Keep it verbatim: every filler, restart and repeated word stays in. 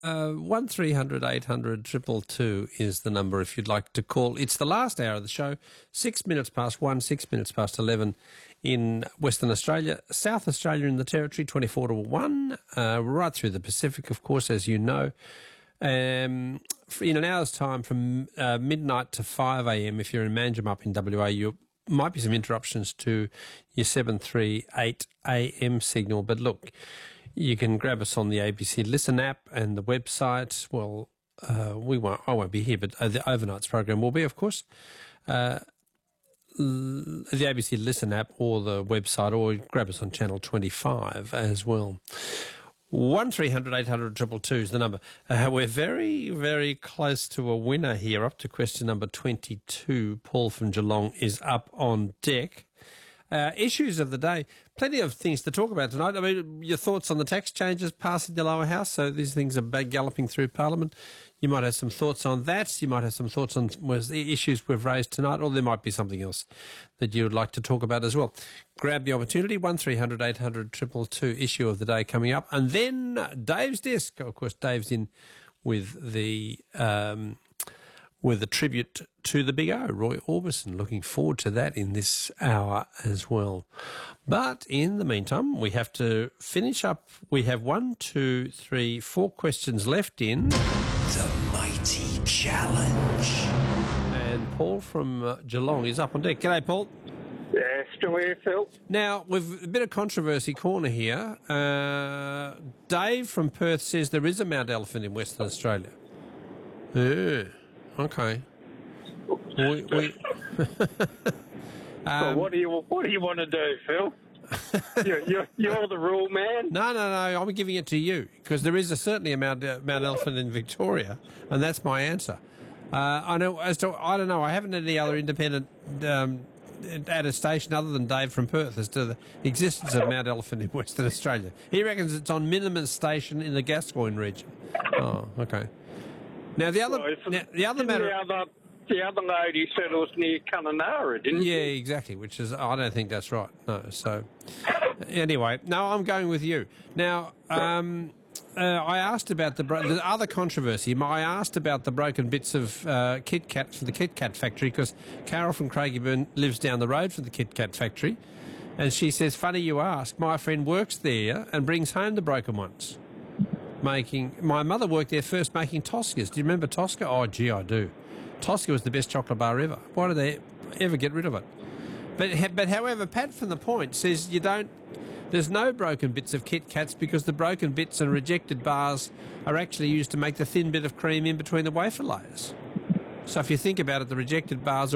Uh, one three hundred eight hundred two two is the number if you'd like to call. It's the last hour of the show, six minutes past one, six minutes past eleven in Western Australia, South Australia in the Territory, twenty-four to one, uh, right through the Pacific, of course, as you know. Um, in an hour's time from uh, midnight to five a.m, if you're in Manjimup in W A, you might be some interruptions to your seven three eight a.m. signal, but look, you can grab us on the A B C Listen app and the website. Well, uh, we won't. I won't be here, but uh, the overnights program will be, of course. Uh, the A B C Listen app or the website, or grab us on Channel twenty-five as well. One three hundred eight hundred two two is the number. Uh, we're very, very close to a winner here. Up to question number twenty-two. Paul from Geelong is up on deck. Uh, issues of the day. Plenty of things to talk about tonight. I mean, your thoughts on the tax changes passing the lower house. So these things are galloping through Parliament. You might have some thoughts on that. You might have some thoughts on the issues we've raised tonight, or there might be something else that you would like to talk about as well. Grab the opportunity. one three hundred eight hundred two two two issue of the day coming up. And then Dave's Desk. Of course, Dave's in with the... Um, with a tribute to the Big O, Roy Orbison. Looking forward to that in this hour as well. But in the meantime, we have to finish up. We have one, two, three, four questions left in... The Mighty Challenge. And Paul from uh, Geelong is up on deck. G'day, Paul. Yeah, still here, Phil. Now, we've a bit of controversy corner here. Uh, Dave from Perth says there is a Mount Elephant in Western Australia. Yeah. Okay. We, we um, well, what do you what do you want to do, Phil? you're, you're, you're the rule man. No, no, no. I'm giving it to you because there is a, certainly a Mount, uh, Mount Elephant in Victoria, and that's my answer. Uh, I know. As to I don't know. I haven't had any other independent um, attestation other than Dave from Perth as to the existence of Mount Elephant in Western Australia. He reckons it's on Minimus Station in the Gascoyne region. Oh, okay. Now the other, well, now, the other matter. The other, the other lady said it was near Kununurra, didn't Yeah, she? exactly. Which is, I don't think that's right. No. So, anyway, no, I'm going with you. Now, um, uh, I asked about the, bro- the other controversy. I asked about the broken bits of uh, Kit Kat from the Kit Kat factory because Carol from Craigieburn lives down the road from the Kit Kat factory, and she says, "Funny you ask. My friend works there and brings home the broken ones." Making my mother worked there first making Toscas. Do you remember Tosca? Oh, gee, I do. Tosca was the best chocolate bar ever. Why did they ever get rid of it? But but however, Pat from the Point says you don't. There's no broken bits of Kit Kats because the broken bits and rejected bars are actually used to make the thin bit of cream in between the wafer layers. So if you think about it, the rejected bars